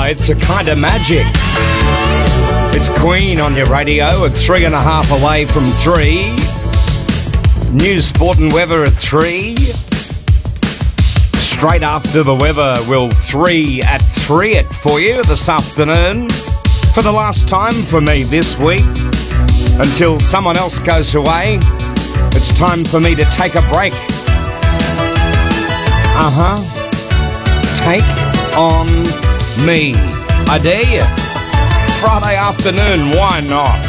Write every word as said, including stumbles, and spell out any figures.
it's a kind of magic. It's Queen on your radio at three and a half away from three. News, sport and weather at three. Straight after the weather, we'll three at three it for you this afternoon. For the last time for me this week, until someone else goes away, it's time for me to take a break. Uh-huh. Take on me. I dare you. Friday afternoon, why not?